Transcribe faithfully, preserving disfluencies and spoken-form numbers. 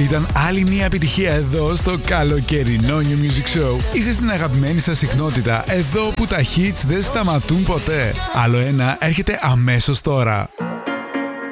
Ήταν άλλη μια επιτυχία εδώ στο καλοκαιρινό New Music Show. Είσαι στην αγαπημένη σας συχνότητα, εδώ που τα hits δεν σταματούν ποτέ. Άλλο ένα έρχεται αμέσως τώρα.